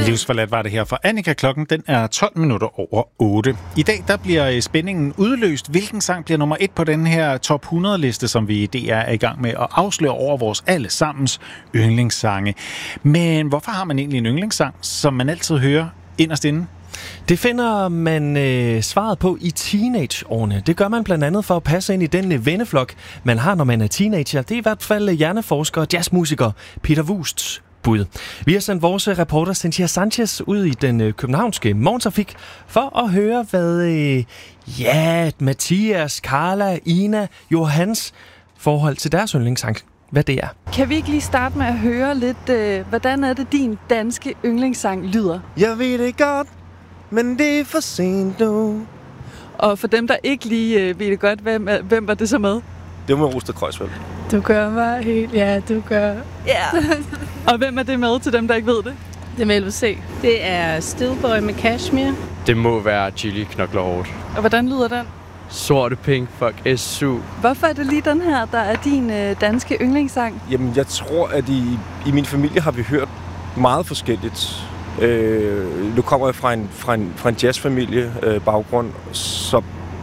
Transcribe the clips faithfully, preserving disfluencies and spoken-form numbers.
Livsforladt var det her for Annika. Klokken den er tolv minutter over otte. I dag der bliver spændingen udløst. Hvilken sang bliver nummer et på den her top hundrede-liste, som vi i D R er i gang med at afsløre over vores allesammens yndlingssange. Men hvorfor har man egentlig en yndlingssang, som man altid hører inderst inde? Det finder man øh, svaret på i teenageårene. Det gør man blandt andet for at passe ind i den øh, venneflok, man har, når man er teenager. Det er i hvert fald hjerneforsker og jazzmusiker Peter Vusts bud. Vi har sendt vores reporter Cynthia Sanchez ud i den øh, københavnske morgentrafik for at høre, hvad øh, ja, Mathias, Carla, Ina, Johans forhold til deres yndlingssang, hvad det er. Kan vi ikke lige starte med at høre lidt, øh, hvordan er det din danske yndlingssang lyder? Jeg ved det godt, men det er for sent nu. Og for dem, der ikke lige øh, ved det godt, hvem, hvem var det så med? Det var med Ruster Kreuzfeldt. Du gør mig helt, ja, du gør. Ja. Og hvem er det med til dem, der ikke ved det? Det er L C. Det er Stillboy med Kashmir. Det må være Chili knokler hårdt. Og hvordan lyder den? Sorte penge, fuck S U. Hvorfor er det lige den her, der er din øh, danske yndlingssang? Jamen, jeg tror, at i, i min familie har vi hørt meget forskelligt. Øh, nu kommer jeg fra en, fra en, fra en jazzfamilie øh, baggrund, så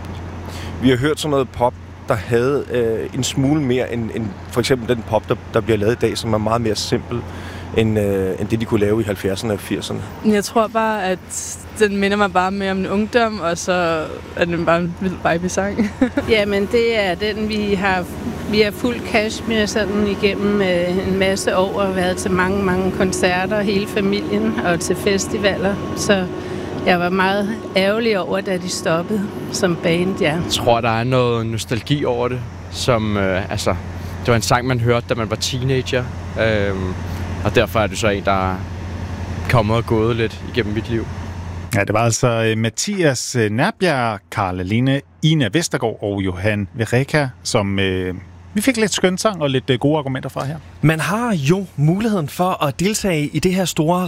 vi har hørt sådan noget pop, der havde øh, en smule mere end, end for eksempel den pop, der, der bliver lavet i dag, som er meget mere simpel end, øh, end det, de kunne lave i halvfjerdserne og firserne. Jeg tror bare, at den minder mig bare mere om en ungdom, og så er den bare en vild vibe-sang. Jamen, det er den, vi har, vi har fulgt Kashmir sådan igennem øh, en masse år, og været til mange, mange koncerter, hele familien, og til festivaler, så jeg var meget ærgerlig over, da de stoppede som band, ja. Jeg tror, der er noget nostalgi over det, som, øh, altså, det var en sang, man hørte, da man var teenager, øh, og derfor er det så en, der er kommet og gået lidt igennem mit liv. Ja, det var altså Mathias Nærbjerg, Carla Line, Ina Vestergaard og Johan Vereka, som øh, vi fik lidt skøn sang og lidt øh, gode argumenter fra her. Man har jo muligheden for at deltage i det her store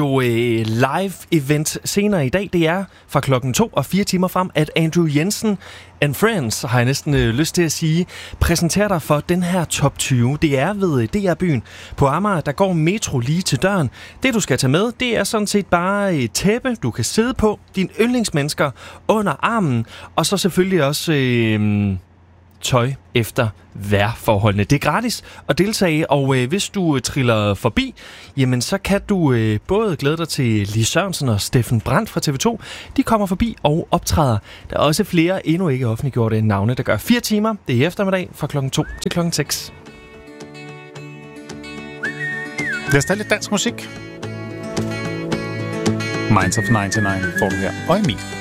radio-live-event senere i dag. Det er fra klokken to og fire timer frem, at Andrew Jensen and Friends, har jeg næsten øh, lyst til at sige, præsenterer dig for den her top tyve. Det er ved D R-byen på Amager, der går metro lige til døren. Det, du skal tage med, det er sådan set bare et tæppe, du kan sidde på, dine yndlingsmennesker under armen, og så selvfølgelig også Øh, tøj efter vejrforholdene. Det er gratis at deltage, og øh, hvis du øh, triller forbi, jamen så kan du øh, både glæde dig til Lis Sørensen og Steffen Brandt fra T V to. De kommer forbi og optræder. Der er også flere endnu ikke offentliggjorte navne, der gør fire timer. Det er i eftermiddag fra klokken to til klokken seks. Lad os tage lidt dansk musik. Minds of nioghalvfems får du her. Og Emil.